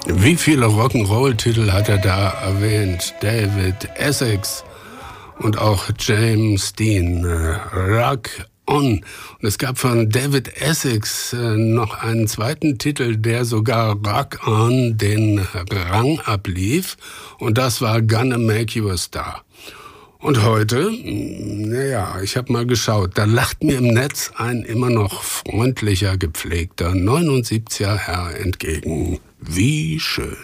Wie viele Rock'n'Roll-Titel hat er da erwähnt? David Essex und auch James Dean. Rock On. Und es gab von David Essex noch einen zweiten Titel, der sogar Rock On den Rang ablief. Und das war Gonna Make You a Star. Und heute, naja, ich habe mal geschaut, da lacht mir im Netz ein immer noch freundlicher, gepflegter 79er Herr entgegen. Wie schön.